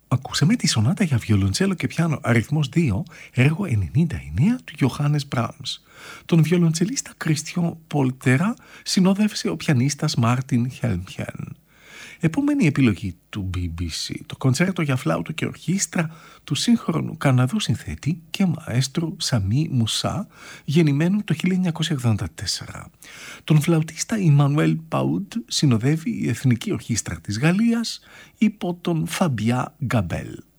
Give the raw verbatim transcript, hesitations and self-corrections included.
Ακούσαμε τη σονάτα για βιολοντσέλο και πιάνο αριθμός δύο, έργο ενενήντα εννέα του Γιωχάνες Μπράμς. Τον βιολοντσελίστα Κριστιαν Πόλτερα συνόδευσε ο πιανίστας Μάρτιν Χέλμχεν. Επόμενη επιλογή του μπι μπι σι, το κοντσέρτο για φλάουτο και ορχήστρα του σύγχρονου Καναδού συνθέτη και μαέστρου Σαμί Μουσά, γεννημένου το χίλια εννιακόσια ογδόντα τέσσερα. Τον φλαουτίστα Ιμανουέλ Παούντ συνοδεύει η Εθνική Ορχήστρα της Γαλλίας υπό τον Φαμπιά Γκαμπέλ.